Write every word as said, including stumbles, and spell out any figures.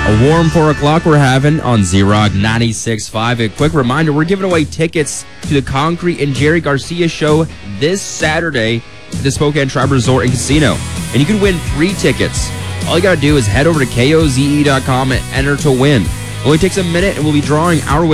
A warm four o'clock we're having on Z-Rock ninety-six point five. A quick reminder, we're giving away tickets to the Concrete and Jerry Garcia show this Saturday at the Spokane Tribe Resort and Casino. And you can win three tickets. All you got to do is head over to K O Z E dot com and enter to win. It only takes a minute, and we'll be drawing our winner